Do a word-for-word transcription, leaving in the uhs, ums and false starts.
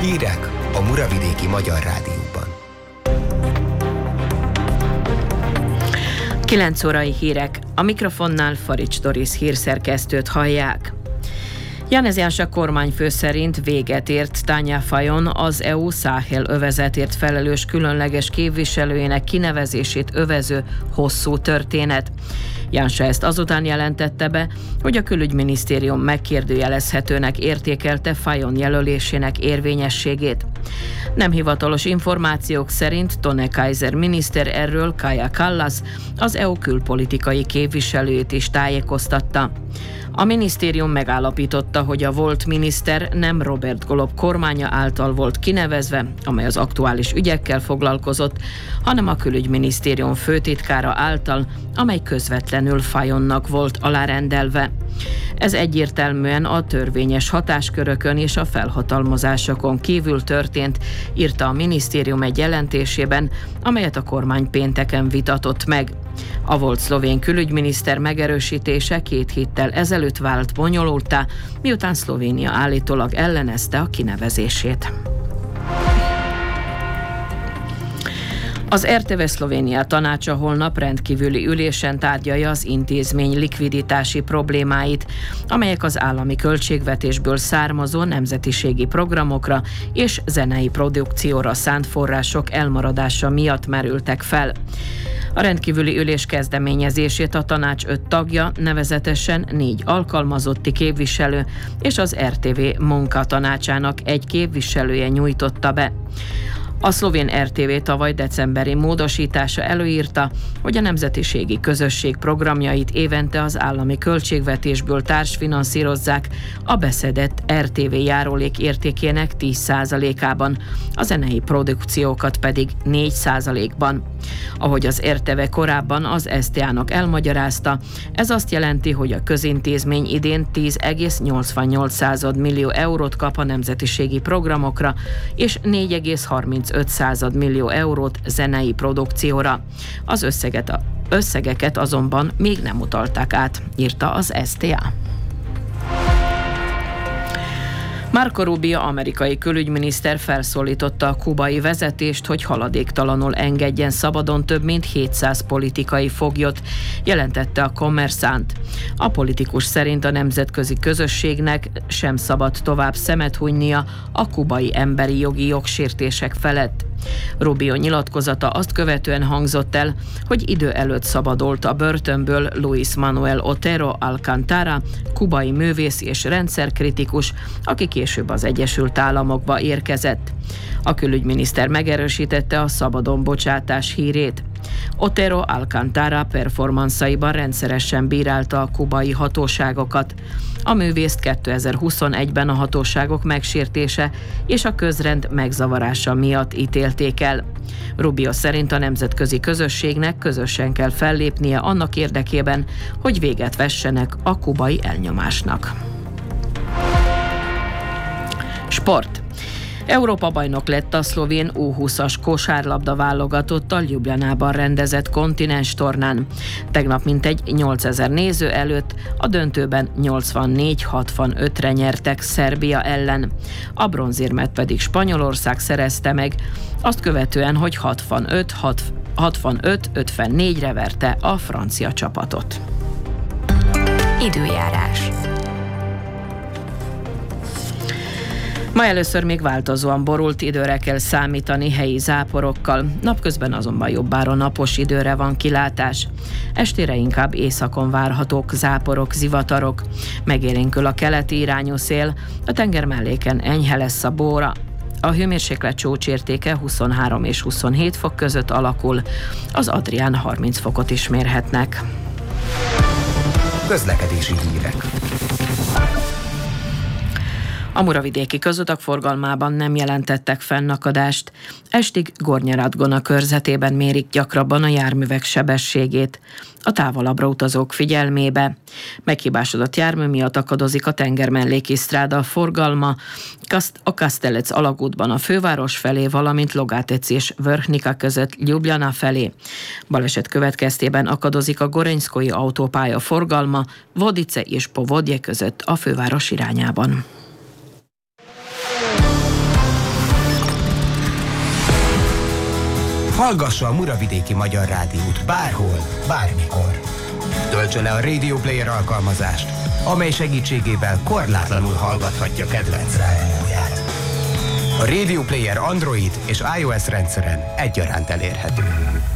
Hírek a Muravidéki Magyar Rádióban. kilenc órai hírek. A mikrofonnál Farics Doris hírszerkesztőt hallják. Janez Jansa kormányfő szerint véget ért Tanya Fajon az é u Száhel övezetért felelős különleges képviselőjének kinevezését övező hosszú történet. Jansa ezt azután jelentette be, hogy a külügyminisztérium megkérdőjelezhetőnek értékelte Fajon jelölésének érvényességét. Nem hivatalos információk szerint Tone Kaiser miniszter erről Kaja Kallas, az é u külpolitikai képviselőjét is tájékoztatta. A minisztérium megállapította, hogy a volt miniszter nem Robert Golob kormánya által volt kinevezve, amely az aktuális ügyekkel foglalkozott, hanem a külügyminisztérium főtitkára által, amely közvetlenül Fajonnak volt alárendelve. Ez egyértelműen a törvényes hatáskörökön és a felhatalmazásokon kívül történt, írta a minisztérium egy jelentésében, amelyet a kormány pénteken vitatott meg. A volt szlovén külügyminiszter megerősítése két héttel ezelőtt vált bonyolulttá, miután Szlovénia állítólag ellenezte a kinevezését. Az er té vé Szlovénia tanácsa holnap rendkívüli ülésen tárgyalja az intézmény likviditási problémáit, amelyek az állami költségvetésből származó nemzetiségi programokra és zenei produkcióra szánt források elmaradása miatt merültek fel. A rendkívüli ülés kezdeményezését a tanács öt tagja, nevezetesen négy alkalmazotti képviselő és az er té vé munkatanácsának egy képviselője nyújtotta be. A szlovén er té vé tavaly decemberi módosítása előírta, hogy a nemzetiségi közösség programjait évente az állami költségvetésből társfinanszírozzák a beszedett er té vé járulék értékének tíz százalékában, a zenei produkciókat pedig négy százalékban. Ahogy az er té vé korábban az es té á-nak elmagyarázta, ez azt jelenti, hogy a közintézmény idén tíz egész nyolcvannyolc millió eurót kap a nemzetiségi programokra, és négy egész harmincöt millió eurót zenei produkcióra. Az összeget, összegeket azonban még nem utalták át, írta az es té á. Marco Rubio amerikai külügyminiszter felszólította a kubai vezetést, hogy haladéktalanul engedjen szabadon több mint hétszáz politikai foglyot, jelentette a Kommersant. A politikus szerint a nemzetközi közösségnek sem szabad tovább szemet hunynia a kubai emberi jogi jogsértések felett. Rubio nyilatkozata azt követően hangzott el, hogy idő előtt szabadult a börtönből Luis Manuel Otero Alcántara, kubai művész és rendszerkritikus, aki később az Egyesült Államokba érkezett. A külügyminiszter megerősítette a szabadon bocsátás hírét. Otero Alcántara performanszaiban rendszeresen bírálta a kubai hatóságokat. A művészt kétezer-huszonegyben a hatóságok megsértése és a közrend megzavarása miatt ítélték el. Rubio szerint a nemzetközi közösségnek közösen kell fellépnie annak érdekében, hogy véget vessenek a kubai elnyomásnak. Sport. Európa bajnok lett a szlovén U húszas kosárlabda válogatottal Ljubljanában rendezett kontinens tornán. Tegnap mintegy nyolcezer néző előtt a döntőben nyolcvannégy hatvanötre nyertek Szerbia ellen. A bronzérmet pedig Spanyolország szerezte meg, azt követően, hogy hatvanöt ötvennégyre verte a francia csapatot. Időjárás. Ma először még változóan borult időre kell számítani helyi záporokkal, napközben azonban jobbára napos időre van kilátás. Estére inkább északon várhatók záporok, zivatarok. Megélénkül a keleti irányú szél, a tenger melléken enyhe lesz a bóra. A hőmérséklet csúcsértéke huszonhárom és huszonhét fok között alakul, az Adrián harminc fokot is mérhetnek. Közlekedési hírek. A muravidéki közutak forgalmában nem jelentettek fennakadást. Estig Gornyaradgona körzetében mérik gyakrabban a járművek sebességét. A távolabbra utazók figyelmébe. Meghibásodott jármű miatt akadozik a tengermelléki sztráda forgalma, a Kastelec alagútban a főváros felé, valamint Logátec és Vrhnika között Ljubljana felé. Baleset következtében akadozik a Gorenjszkói autópálya forgalma Vodice és Povodje között a főváros irányában. Hallgassa a Muravidéki Magyar Rádiót bárhol, bármikor. Töltse le a Radio Player alkalmazást, amely segítségével korlátlanul hallgathatja kedvenc rádióját. A Radio Player Android és iOS rendszeren egyaránt elérhető.